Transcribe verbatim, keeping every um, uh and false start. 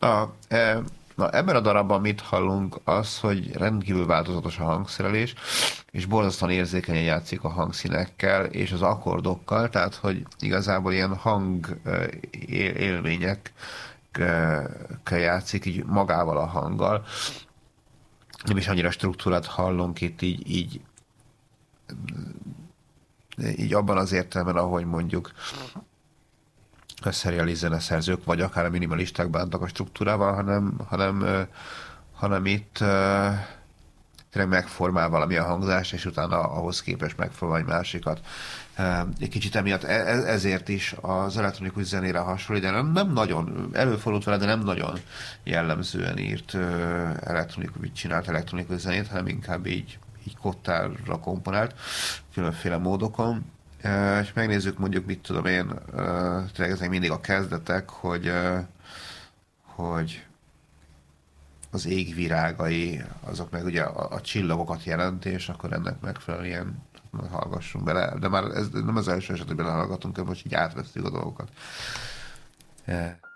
A, e, na, ebben a darabban mit hallunk? Az, hogy rendkívül változatos a hangszerelés, és borzasztóan érzékenyen játszik a hangszínekkel és az akkordokkal, tehát hogy igazából ilyen hang e, él- élményekkel játszik, így magával a hanggal. Nem is annyira struktúrát hallunk itt így, így, így abban az értelemben, ahogy mondjuk a seriális zeneszerzők, vagy akár a minimalisták bántak a struktúrával, hanem, hanem, ö, hanem itt ö, tényleg megformál valami a hangzás, és utána ahhoz képest megformál egy másikat. Ö, Egy kicsit emiatt e- e- ezért is az elektronikus zenére hasonlít, de nem, nem nagyon, előfordult vele, de nem nagyon jellemzően írt ö, elektronikus, vagy csinált elektronikus zenét, hanem inkább így, így kottárra komponált, különféle módokon. Uh, és megnézzük mondjuk, mit tudom én, uh, tényleg ezek mindig a kezdetek, hogy, uh, hogy az égvirágai, azok meg ugye a, a csillagokat jelenti, és akkor ennek megfelelően hallgassunk bele. De már ez nem az első eset, hogy belehallgatunk, most így átvesztük a dolgokat. Uh,